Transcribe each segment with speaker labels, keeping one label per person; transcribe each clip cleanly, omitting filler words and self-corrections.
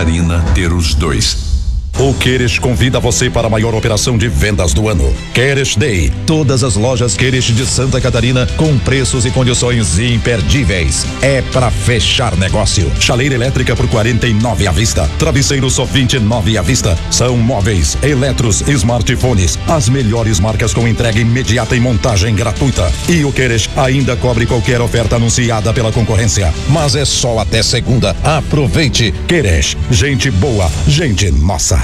Speaker 1: Catarina ter os dois.
Speaker 2: O Queres convida você para a maior operação de vendas do ano. Queres Day. Todas as lojas Queres de Santa Catarina com preços e condições imperdíveis. É para fechar negócio. Chaleira elétrica por 49 à vista. Travesseiro só 29 à vista. São móveis, eletros, smartphones. As melhores marcas com entrega imediata e montagem gratuita. E o Queres ainda cobre qualquer oferta anunciada pela concorrência. Mas é só até segunda. Aproveite. Queres. Gente boa, gente nossa.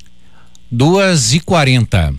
Speaker 3: 2h40.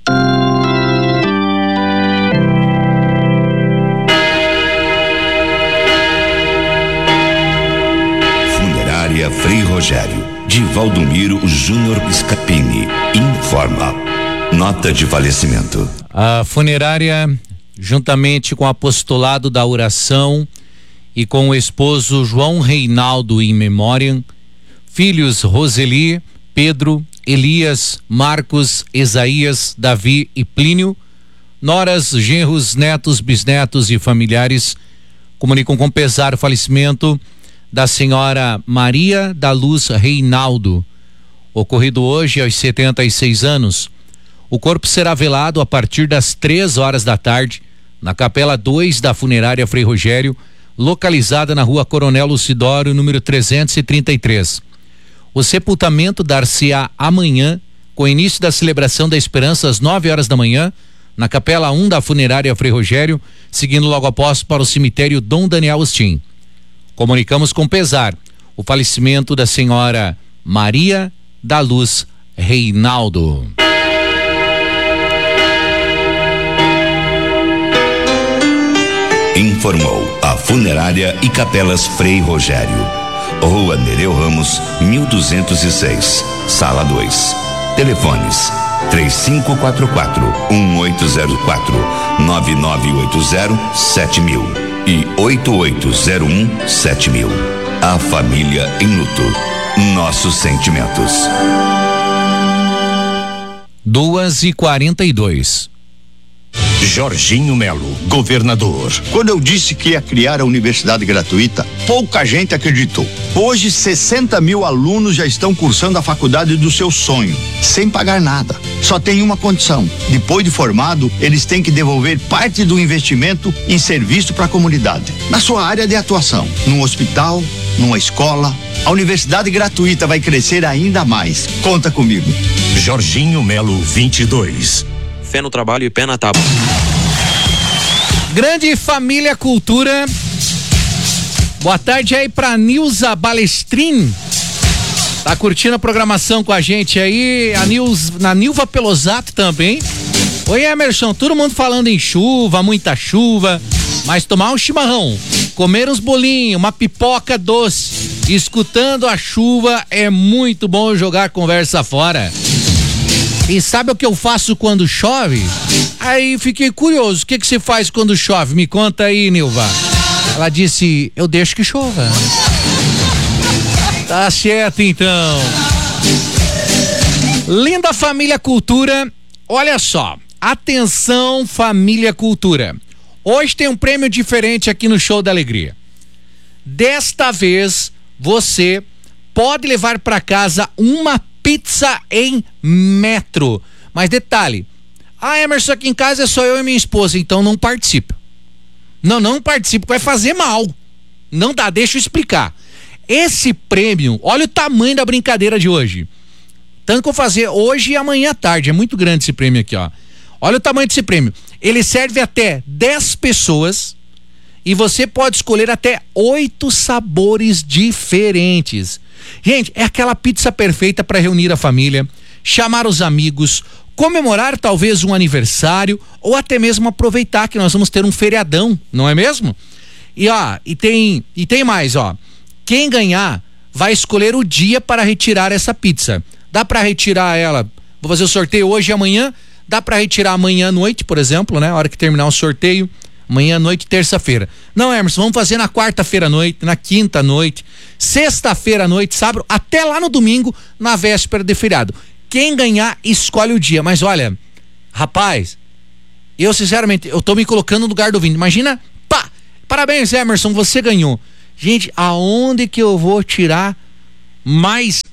Speaker 4: Funerária Frei Rogério, de Valdomiro Júnior Scapini, informa. Nota de falecimento.
Speaker 3: A funerária, juntamente com o apostolado da oração e com o esposo João Reinaldo in memoriam, filhos Roseli, Pedro, Elias, Marcos, Isaías, Davi e Plínio, noras, genros, netos, bisnetos e familiares, comunicam com pesar o falecimento da senhora Maria da Luz Reinaldo, ocorrido hoje aos 76 anos. O corpo será velado a partir das 3h da tarde, na Capela 2 da Funerária Frei Rogério, localizada na Rua Coronel Lucidório, número 333. O sepultamento dar-se-á amanhã, com início da celebração da Esperança às 9h da manhã, na Capela 1 da Funerária Frei Rogério, seguindo logo após para o cemitério Dom Daniel Austin. Comunicamos com pesar o falecimento da senhora Maria da Luz Reinaldo.
Speaker 4: Informou a Funerária e Capelas Frei Rogério. Rua Nereu Ramos, 1206, Sala 2. Telefones 3544-1804, 9980-7000 e 8801-7000. A família em luto. Nossos sentimentos.
Speaker 3: 2h42.
Speaker 5: Jorginho Melo, governador.
Speaker 6: Quando eu disse que ia criar a universidade gratuita, pouca gente acreditou. Hoje, 60 mil alunos já estão cursando a faculdade do seu sonho, sem pagar nada. Só tem uma condição: depois de formado, eles têm que devolver parte do investimento em serviço para a comunidade, na sua área de atuação, num hospital, numa escola. A universidade gratuita vai crescer ainda mais. Conta comigo.
Speaker 5: Jorginho Melo 22.
Speaker 7: Fé no trabalho e pé na tábua.
Speaker 3: Grande Família Cultura. Boa tarde aí pra Nilza Balestrin. Tá curtindo a programação com a gente aí. Na Nilva Pelosato também. Oi, Emerson, todo mundo falando em chuva, muita chuva, mas tomar um chimarrão, comer uns bolinhos, uma pipoca doce, escutando a chuva é muito bom. Jogar conversa fora. E sabe o que eu faço quando chove? Aí fiquei curioso, o que você faz quando chove? Me conta aí, Nilva. Ela disse, eu deixo que chova. Tá certo então. Linda Família Cultura, olha só, atenção Família Cultura. Hoje tem um prêmio diferente aqui no Show da Alegria. Desta vez, você pode levar para casa uma pizza em metro. Mas detalhe, Emerson, aqui em casa é só eu e minha esposa, então não participa. Não participa, vai fazer mal. Não dá, deixa eu explicar. Esse prêmio, olha o tamanho da brincadeira de hoje. Tanto que eu vou fazer hoje e amanhã à tarde, é muito grande esse prêmio aqui, ó. Olha o tamanho desse prêmio. Ele serve até 10 pessoas e você pode escolher até 8 sabores diferentes. Gente, é aquela pizza perfeita para reunir a família, chamar os amigos, comemorar talvez um aniversário ou até mesmo aproveitar que nós vamos ter um feriadão, não é mesmo? E tem mais, ó. Quem ganhar vai escolher o dia para retirar essa pizza. Dá para retirar ela, vou fazer o sorteio hoje e amanhã, dá para retirar amanhã à noite, por exemplo, né? A hora que terminar o sorteio, amanhã à noite, terça-feira. Não, Emerson, vamos fazer na quarta-feira à noite, na quinta à noite, sexta-feira à noite, sábado, até lá no domingo, na véspera de feriado. Quem ganhar, escolhe o dia. Mas olha, rapaz, eu sinceramente, eu tô me colocando no lugar do ouvinte. Imagina, pá, parabéns, Emerson, você ganhou. Gente, aonde que eu vou tirar mais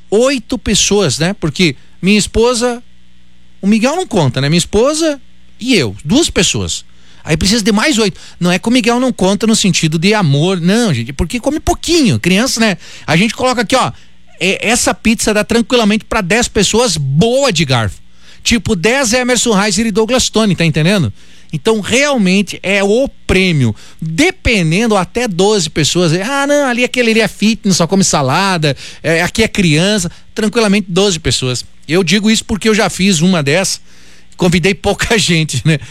Speaker 3: 8 pessoas, né? Porque minha esposa, o Miguel não conta, né? Minha esposa e eu, 2 pessoas. Aí precisa de mais 8. Não é que o Miguel não conta no sentido de amor, não, gente, porque come pouquinho. Criança, né? A gente coloca aqui, ó, essa pizza dá tranquilamente para 10 pessoas, boa de garfo. Tipo 10 Emerson Reiser e Douglas Tony, tá entendendo? Então realmente é o prêmio. Dependendo, até 12 pessoas. Não, ali aquele é fitness, só come salada, aqui é criança. Tranquilamente 12 pessoas. Eu digo isso porque eu já fiz uma dessas. Convidei pouca gente, né?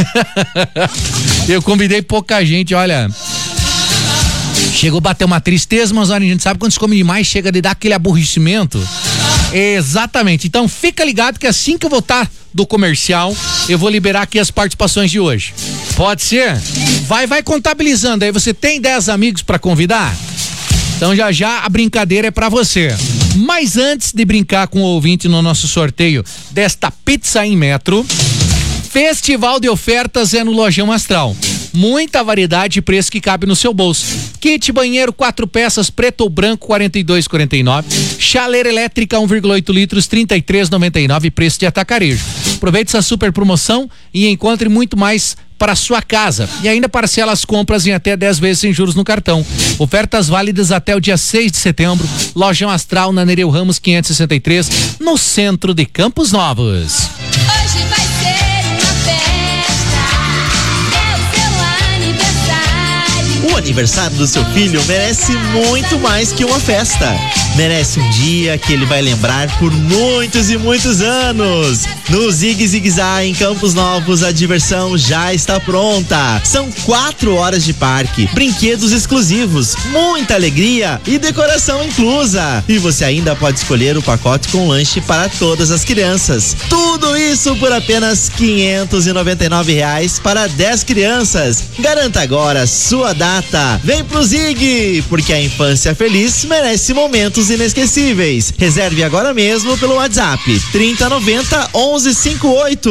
Speaker 3: Eu convidei pouca gente, olha. Chegou a bater uma tristeza, mas olha, a gente sabe quando se come demais, chega de dar aquele aborrecimento. Exatamente. Então fica ligado que assim que eu voltar do comercial, eu vou liberar aqui as participações de hoje. Pode ser? Vai contabilizando. Aí você tem 10 amigos para convidar? Então já a brincadeira é pra você. Mas antes de brincar com o ouvinte no nosso sorteio desta pizza em metro, Festival de Ofertas é no Lojão Astral. Muita variedade e preço que cabe no seu bolso. Kit banheiro 4 peças, preto ou branco, R$ 42,49. Chaleira elétrica 1,8 litros, R$ 33,99, preço de atacarejo. Aproveite essa super promoção e encontre muito mais para sua casa. E ainda parcela as compras em até 10 vezes sem juros no cartão. Ofertas válidas até o dia 6 de setembro. Lojão Astral na Nereu Ramos 563, no centro de Campos Novos.
Speaker 8: Hoje vai ser uma festa, é o seu aniversário.
Speaker 9: O aniversário do seu filho merece muito mais que uma festa. Merece um dia que ele vai lembrar por muitos e muitos anos. No Zig Zig Zá, em Campos Novos, a diversão já está pronta. São 4 horas de parque, brinquedos exclusivos, muita alegria e decoração inclusa. E você ainda pode escolher o pacote com lanche para todas as crianças. Tudo isso por apenas R$ 599 para 10 crianças. Garanta agora sua data. Vem pro Zig, porque a infância feliz merece momentos inesquecíveis. Reserve agora mesmo pelo WhatsApp 3090 1158.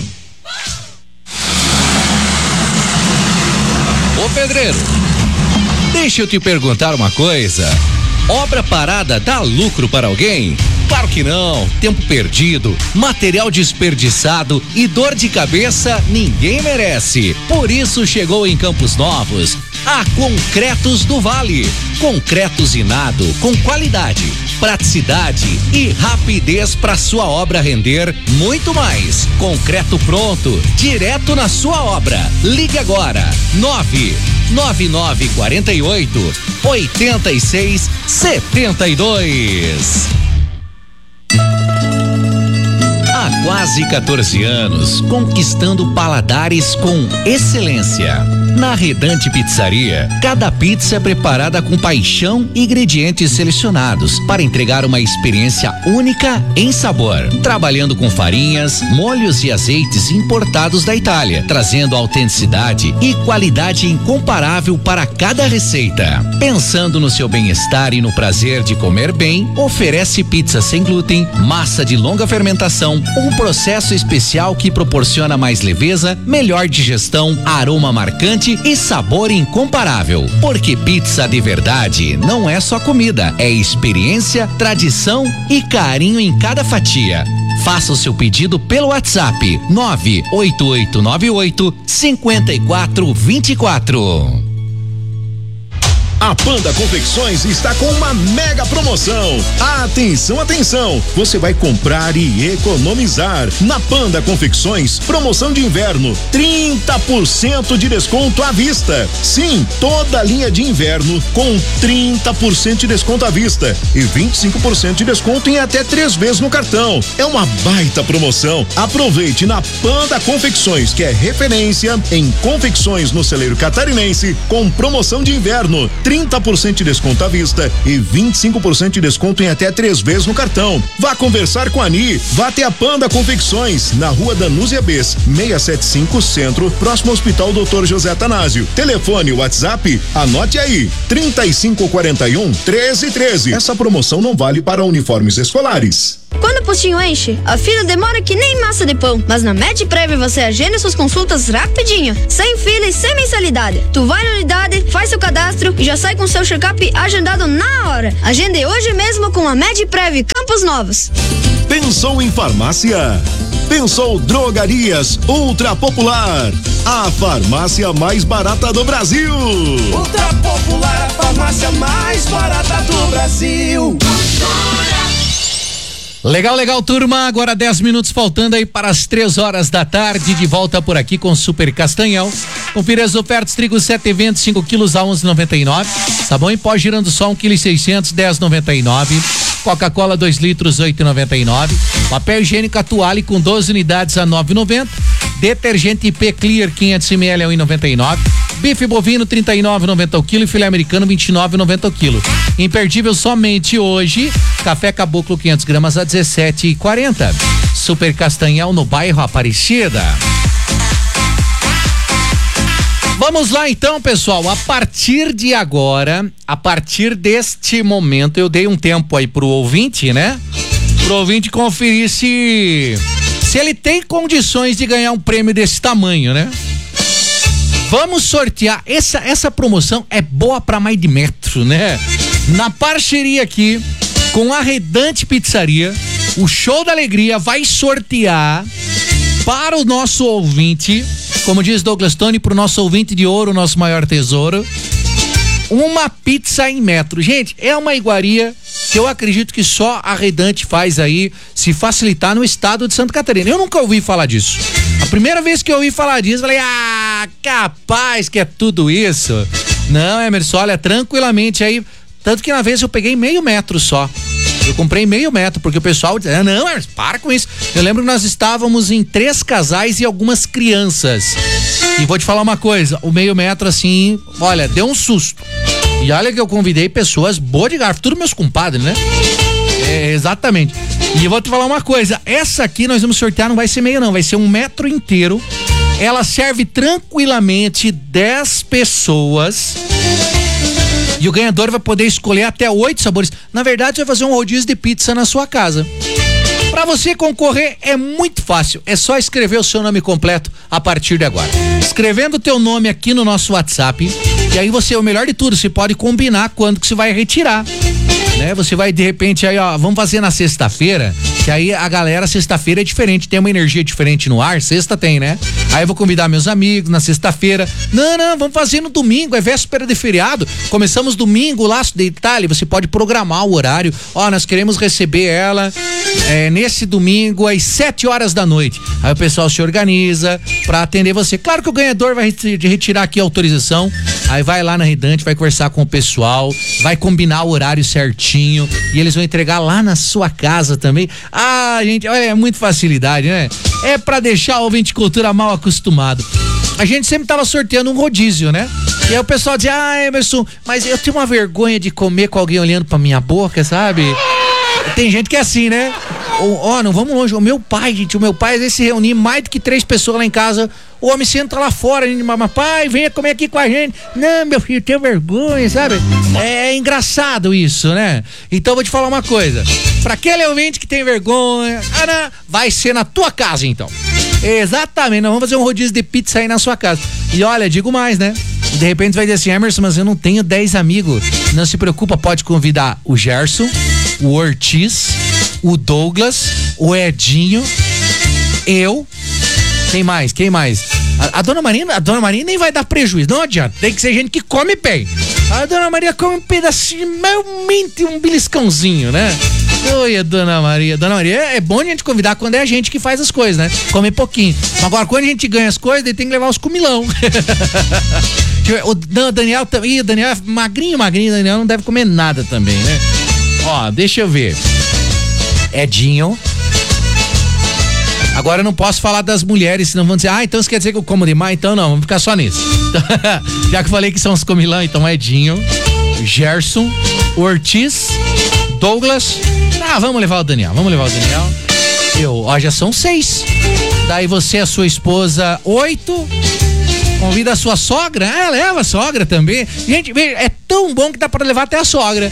Speaker 3: Ô pedreiro, deixa eu te perguntar uma coisa. Obra parada dá lucro para alguém? Claro que não. Tempo perdido, material desperdiçado e dor de cabeça ninguém merece. Por isso chegou em Campos Novos a Concretos do Vale. Concreto usinado com qualidade, praticidade e rapidez para sua obra render muito mais. Concreto pronto, direto na sua obra. Ligue agora, 99948 8672. Há quase 14 anos, conquistando paladares com excelência. Na Redante Pizzaria, cada pizza é preparada com paixão e ingredientes selecionados para entregar uma experiência única em sabor. Trabalhando com farinhas, molhos e azeites importados da Itália, trazendo autenticidade e qualidade incomparável para cada receita. Pensando no seu bem-estar e no prazer de comer bem, oferece pizza sem glúten, massa de longa fermentação, um processo especial que proporciona mais leveza, melhor digestão, aroma marcante e sabor incomparável. Porque pizza de verdade não é só comida, é experiência, tradição e carinho em cada fatia. Faça o seu pedido pelo WhatsApp 98898 5424.
Speaker 10: A Panda Confecções está com uma mega promoção. Atenção, atenção! Você vai comprar e economizar. Na Panda Confecções, promoção de inverno, 30% de desconto à vista. Sim, toda a linha de inverno com 30% de desconto à vista e 25% de desconto em até 3 vezes no cartão. É uma baita promoção. Aproveite na Panda Confecções, que é referência em confecções no celeiro catarinense, com promoção de inverno, 30% de desconto à vista e 25% de desconto em até 3 vezes no cartão. Vá conversar com a Ani. Vá até a Panda Confecções, na rua Danúzia Bes, 675 Centro, próximo ao Hospital Dr. José Atanásio. Telefone WhatsApp, anote aí, 3541-1313. Essa promoção não vale para uniformes escolares.
Speaker 11: Quando o postinho enche, a fila demora que nem massa de pão. Mas na MedPrev você agenda suas consultas rapidinho, sem fila e sem mensalidade. Tu vai na unidade, faz seu cadastro e já sai com seu check-up agendado na hora. Agende hoje mesmo com a MedPrev Campos Campos Novos.
Speaker 10: Pensou em farmácia? Pensou Drogarias Ultra Popular, a farmácia mais barata do Brasil.
Speaker 12: Ultra Popular, a farmácia mais barata do Brasil.
Speaker 3: Legal, legal, turma. Agora 10 minutos faltando aí para as 3 horas da tarde. De volta por aqui com Super Castanhal. Confira as ofertas: trigo 7,20, 5 quilos a 11,99. Sabão em pó girando só 1 kg 600, 10,99. Coca-Cola 2 litros, 8,99. Papel higiênico Atuale com 12 unidades a 9,90. Detergente IP Clear 500 ml a 1,99. Bife bovino 39,90 o quilo e filé americano 29,90 o quilo. Imperdível somente hoje. Café Caboclo 500 gramas a 17,40. Super Castanhal no bairro Aparecida. Vamos lá então, pessoal. A partir de agora, a partir deste momento, eu dei um tempo aí pro ouvinte, né? Pro ouvinte conferir se ele tem condições de ganhar um prêmio desse tamanho, né? Vamos sortear. Essa promoção é boa pra mais de metro, né? Na parceria aqui com a Redante Pizzaria, o Show da Alegria vai sortear para o nosso ouvinte, como diz Douglas Tony, pro nosso ouvinte de ouro, nosso maior tesouro, uma pizza em metro. Gente, é uma iguaria que eu acredito que só a Redante faz aí, se facilitar, no estado de Santa Catarina. Eu nunca ouvi falar disso. A primeira vez que eu ouvi falar disso, eu falei, capaz que é tudo isso. Não, Emerson, olha, tranquilamente aí, tanto que na vez eu peguei meio metro só. Eu comprei meio metro, porque o pessoal diz, não, Emerson, para com isso. Eu lembro que nós estávamos em 3 casais e algumas crianças. E vou te falar uma coisa, o meio metro assim, olha, deu um susto. E olha que eu convidei pessoas boas de garfo, tudo meus compadres, né? É, exatamente. E eu vou te falar uma coisa, essa aqui nós vamos sortear, não vai ser meio não, vai ser 1 metro inteiro. Ela serve tranquilamente 10 pessoas. E o ganhador vai poder escolher até 8 sabores. Na verdade, você vai fazer um rodízio de pizza na sua casa. Para você concorrer é muito fácil, é só escrever o seu nome completo a partir de agora. Escrevendo o teu nome aqui no nosso WhatsApp, e aí você, o melhor de tudo, você pode combinar quando que você vai retirar, né? Você vai de repente aí, ó, vamos fazer na sexta-feira, que aí a galera, sexta-feira é diferente, tem uma energia diferente no ar, sexta tem, né? Aí eu vou convidar meus amigos na sexta-feira. Não, vamos fazer no domingo, é véspera de feriado. Começamos domingo, laço de Itália, você pode programar o horário. Ó, nós queremos receber ela nesse domingo às 7 horas da noite. Aí o pessoal se organiza pra atender você. Claro que o ganhador vai retirar aqui a autorização, aí vai lá na Redante, vai conversar com o pessoal, vai combinar o horário certinho e eles vão entregar lá na sua casa também. Ah, gente, olha, é muito facilidade, né? É pra deixar o ouvinte cultura mal acostumado. A gente sempre tava sorteando um rodízio, né? E aí o pessoal dizia, Emerson, mas eu tenho uma vergonha de comer com alguém olhando pra minha boca, sabe? Tem gente que é assim, né? Não vamos longe. O meu pai, às vezes se reunir mais do que 3 pessoas lá em casa, o homem senta lá fora, mas pai, venha comer aqui com a gente. Não, meu filho, tenho vergonha, sabe? É engraçado isso, né? Então vou te falar uma coisa, pra aquele ouvinte que tem vergonha, vai ser na tua casa então. Exatamente, nós vamos fazer um rodízio de pizza aí na sua casa. E olha, digo mais, né? De repente vai dizer assim, Emerson, mas eu não tenho 10 amigos. Não se preocupa, pode convidar o Gerson, o Ortiz, o Douglas, o Edinho, eu. Quem mais? A dona Maria nem vai dar prejuízo, não adianta. Tem que ser gente que come bem. A dona Maria come um pedacinho, realmente um beliscãozinho, né? Oi, a Dona Maria. Dona Maria, é bom a gente convidar quando é a gente que faz as coisas, né? Come pouquinho. Agora, quando a gente ganha as coisas, ele tem que levar os comilão. O Daniel também. O Daniel é magrinho. O Daniel não deve comer nada também, né? Ó, deixa eu ver. Edinho. Agora eu não posso falar das mulheres, senão vão dizer, então isso quer dizer que eu como demais? Então não, vamos ficar só nisso. Já que eu falei que são os comilão, então Edinho, Gerson, Ortiz, Douglas. Vamos levar o Daniel. Já são 6. Daí você, a sua esposa, 8. Convida a sua sogra, leva a sogra também. Gente, é tão bom que dá pra levar até a sogra.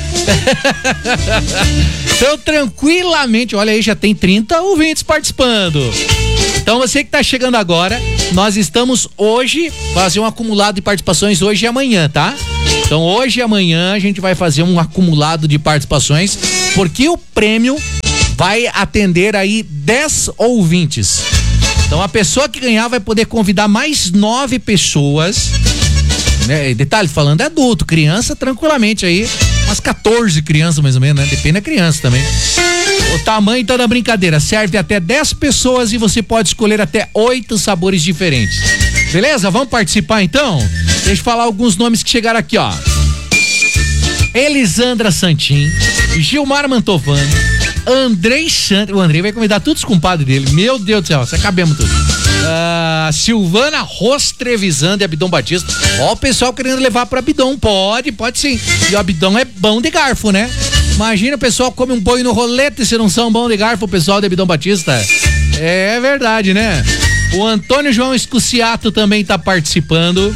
Speaker 3: Então, tranquilamente, olha aí, já tem 30 ouvintes participando. Então, você que tá chegando agora, nós estamos hoje, fazer um acumulado de participações hoje e amanhã, tá? Então, hoje e amanhã a gente vai fazer um acumulado de participações, porque o prêmio vai atender aí 10 ouvintes. Então a pessoa que ganhar vai poder convidar mais 9 pessoas, né? Detalhe, falando adulto, criança tranquilamente aí, umas 14 crianças mais ou menos, né? Depende da criança também. O tamanho então da brincadeira serve até 10 pessoas e você pode escolher até 8 sabores diferentes. Beleza? Vamos participar então? Deixa eu falar alguns nomes que chegaram aqui, ó. Elisandra Santin, Gilmar Mantovani, Andrei Santos. O Andrei vai convidar todos os compadres dele. Meu Deus do céu, se acabemos tudo. Silvana Rostrevisan de Abidão Batista. Ó, o pessoal querendo levar pro Abidão. Pode sim. E o Abidão é bom de garfo, né? Imagina o pessoal come um boi no rolete se não são bom de garfo, o pessoal de Abidão Batista. É verdade, né? O Antônio João Escuciato também tá participando.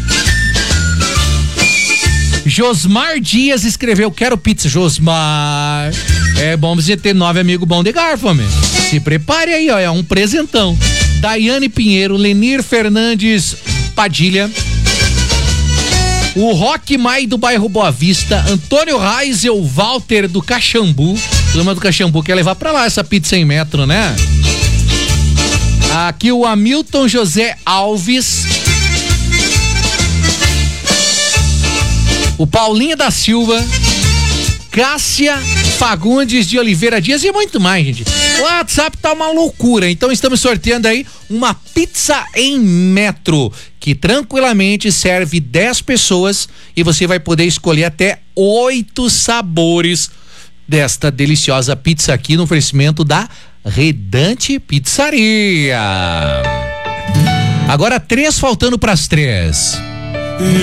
Speaker 3: Josmar Dias escreveu: quero pizza. Josmar, é bom você ter 9 amigos bons de garfo, homem. Se prepare aí, ó, é um presentão. Daiane Pinheiro, Lenir Fernandes Padilha, o Roque Mai do bairro Boa Vista, Antônio Reisel Walter do Caxambu. Turma do Caxambu quer levar pra lá essa pizza em metro, né? Aqui o Hamilton José Alves, o Paulinho da Silva, Cássia Fagundes de Oliveira Dias e muito mais, gente. O WhatsApp tá uma loucura, então estamos sorteando aí uma pizza em metro, que tranquilamente serve 10 pessoas e você vai poder escolher até 8 sabores desta deliciosa pizza aqui no oferecimento da Redante Pizzaria. Agora 3 faltando pras 3.